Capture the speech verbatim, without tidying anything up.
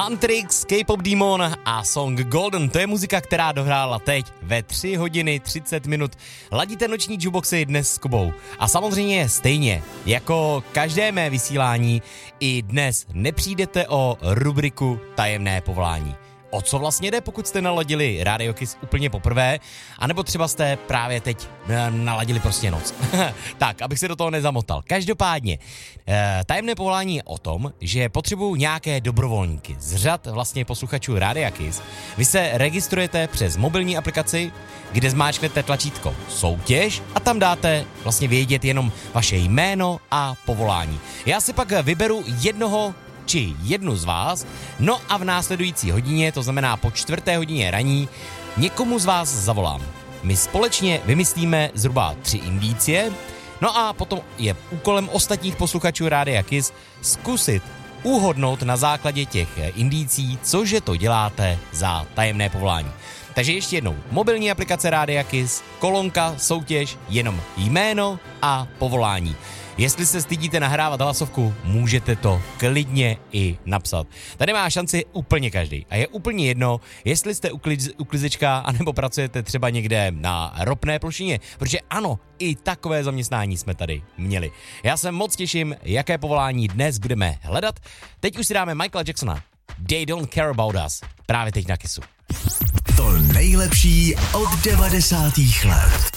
Mantrix, K-pop Demon a song Golden, to je muzika, která dohrála teď ve tři hodiny třicet minut. Ladíte noční jukeboxy dnes s Kubou. A samozřejmě stejně, jako každé mé vysílání, i dnes nepřijdete o rubriku Tajemné povolání. O co vlastně jde, pokud jste naladili Radio Kiss úplně poprvé, anebo třeba jste právě teď naladili prostě noc. Tak, abych se do toho nezamotal. Každopádně, eh, tajemné povolání je o tom, že potřebuju nějaké dobrovolníky z řad vlastně posluchačů Radio Kiss. Vy se registrujete přes mobilní aplikaci, kde zmáčknete tlačítko soutěž a tam dáte vlastně vědět jenom vaše jméno a povolání. Já si pak vyberu jednoho či jednu z vás, no a v následující hodině, to znamená po čtvrté hodině raní, někomu z vás zavolám. My společně vymyslíme zhruba tři indicie, no a potom je úkolem ostatních posluchačů Rádia Kiss zkusit uhodnout na základě těch indicí, cože to děláte za tajemné povolání. Takže ještě jednou, mobilní aplikace Rádia Kiss, kolonka, soutěž, jenom jméno a povolání. Jestli se stydíte nahrávat hlasovku, můžete to klidně i napsat. Tady má šanci úplně každý. A je úplně jedno, jestli jste ukliz, uklizečka, anebo pracujete třeba někde na ropné plošině. Protože ano, i takové zaměstnání jsme tady měli. Já se moc těším, jaké povolání dnes budeme hledat. Teď už si dáme Michaela Jacksona. They don't care about us. Právě teď na Kissu. To nejlepší od devadesátých let.